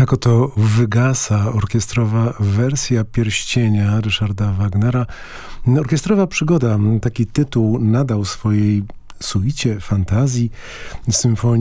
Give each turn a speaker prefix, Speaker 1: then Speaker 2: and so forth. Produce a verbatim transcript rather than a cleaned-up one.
Speaker 1: Tak oto wygasa orkiestrowa wersja Pierścienia Ryszarda Wagnera. Orkiestrowa przygoda, taki tytuł nadał swojej suicie fantazji symfonii